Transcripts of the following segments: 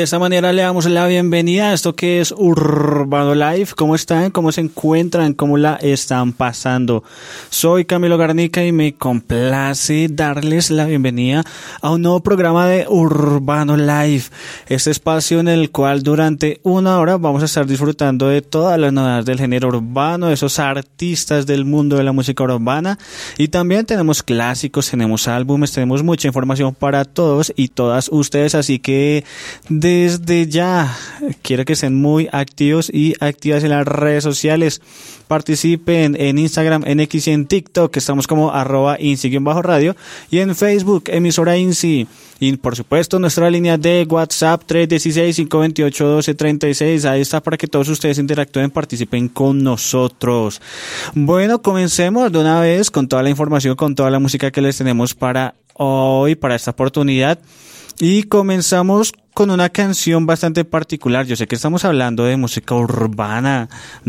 De esta manera le damos la bienvenida a esto que es Urbano Live. ¿Cómo están? ¿Cómo se encuentran? ¿Cómo la están pasando? Soy Camilo Garnica y me complace darles la bienvenida a un nuevo programa de Urbano Live. Este espacio en el cual durante una hora vamos a estar disfrutando de todas las novedades del género urbano, de esos artistas del mundo de la música urbana. Y también tenemos clásicos, tenemos álbumes, tenemos mucha información para todos y todas ustedes. Así que desde ya quiero que estén muy activos y activas en las redes sociales. Participen en Instagram, en X y en TikTok, que estamos como @INSI_radio, y en Facebook, emisora INSI. Y por supuesto nuestra línea de WhatsApp 316-528-1236. Ahí está para que todos ustedes interactúen, participen con nosotros. Bueno, comencemos de una vez con toda la información, con toda la música que les tenemos para hoy, para esta oportunidad. Y comenzamos con una canción bastante particular. Yo sé que estamos hablando de música urbana,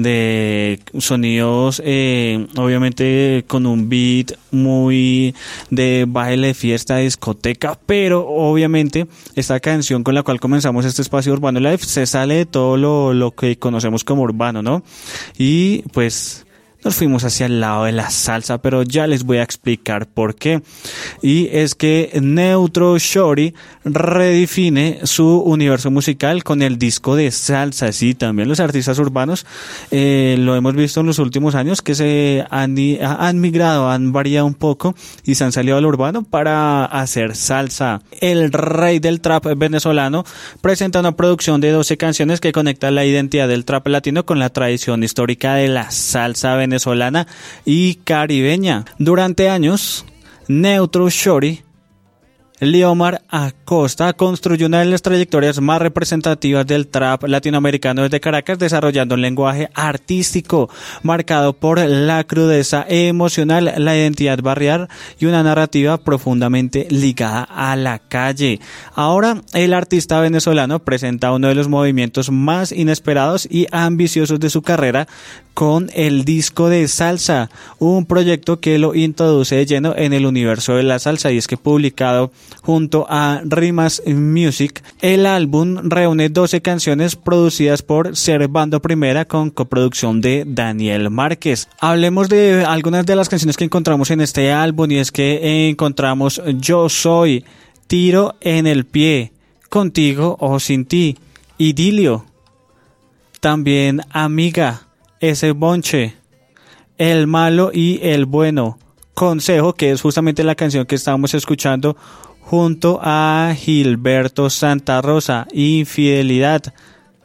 de sonidos, obviamente con un beat muy de baile, fiesta, discoteca, pero obviamente esta canción con la cual comenzamos este espacio Urbano Live se sale de todo lo que conocemos como urbano, ¿no? Y pues nos fuimos hacia el lado de la salsa, pero ya les voy a explicar por qué. Y es que Neutro Shorty redefine su universo musical con el disco de salsa. Sí, también los artistas urbanos lo hemos visto en los últimos años que se han migrado, han variado un poco y se han salido al urbano para hacer salsa. El rey del trap venezolano presenta una producción de 12 canciones que conecta la identidad del trap latino con la tradición histórica de la salsa venezolana y caribeña. Durante años, Neutro Shorty, Leomar Acosta, construyó una de las trayectorias más representativas del trap latinoamericano desde Caracas, desarrollando un lenguaje artístico marcado por la crudeza emocional, la identidad barrial y una narrativa profundamente ligada a la calle. Ahora, el artista venezolano presenta uno de los movimientos más inesperados y ambiciosos de su carrera con el disco de salsa, un proyecto que lo introduce de lleno en el universo de la salsa, y es que publicado junto a Rimas Music, el álbum reúne 12 canciones producidas por Servando Primera con coproducción de Daniel Márquez. Hablemos de algunas de las canciones que encontramos en este álbum, y es que encontramos Yo Soy, Tiro en el Pie, Contigo o Sin Ti, Idilio, también Amiga, Ese Bonche, El Malo y El Bueno, Consejo, que es justamente la canción que estábamos escuchando junto a Gilberto Santa Rosa, Infidelidad,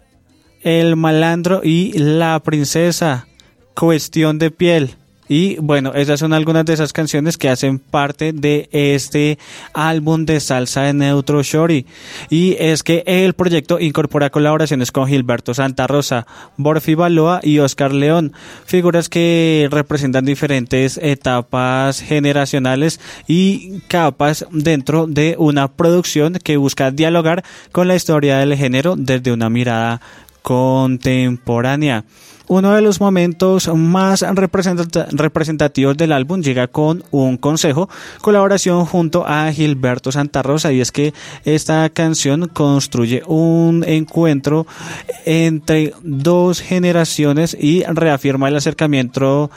El Malandro y La Princesa, Cuestión de Piel. Y bueno, esas son algunas de esas canciones que hacen parte de este álbum de salsa de Neutro Shorty. Y es que el proyecto incorpora colaboraciones con Gilberto Santa Rosa, Borfi Baloa y Oscar León, figuras que representan diferentes etapas generacionales y capas dentro de una producción que busca dialogar con la historia del género desde una mirada contemporánea. Uno de los momentos más representativos del álbum llega con Un Consejo, colaboración junto a Gilberto Santa Rosa, y es que esta canción construye un encuentro entre dos generaciones y reafirma el acercamiento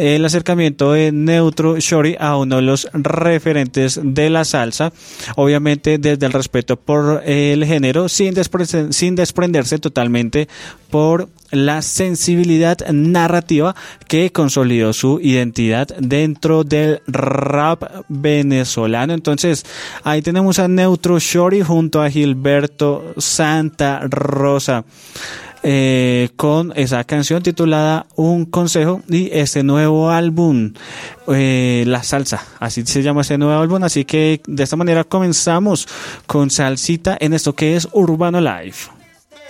de Neutro Shorty a uno de los referentes de la salsa, obviamente desde el respeto por el género, sin desprenderse totalmente por la sensibilidad narrativa que consolidó su identidad dentro del rap venezolano. Entonces, ahí tenemos a Neutro Shorty junto a Gilberto Santa Rosa, con esa canción titulada Un Consejo, y este nuevo álbum, La Salsa, así se llama este nuevo álbum. Así que de esta manera comenzamos con salsita en esto que es Urbano Live.